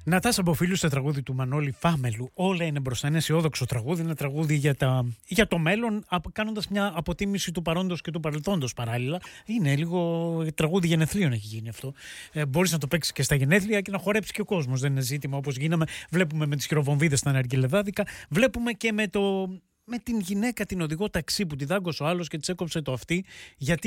Νατάσα Μποφίλου στο τραγούδι του Μανώλη Φάμελου. Όλα είναι μπροστά. Είναι αισιόδοξο τραγούδι. Είναι τραγούδι για το μέλλον, κάνοντας μια αποτίμηση του παρόντος και του παρελθόντος παράλληλα. Είναι λίγο τραγούδι γενεθλίων έχει γίνει αυτό. Μπορείς να το παίξεις και στα γενέθλια και να χορέψει και ο κόσμος. Δεν είναι ζήτημα όπως γίναμε. Βλέπουμε με τις χειροβομβίδες στα Ναργιλεδάδικα. Βλέπουμε και με την γυναίκα την οδηγό ταξί που τη δάγκωσε ο άλλος και της έκοψε το αυτί. Γιατί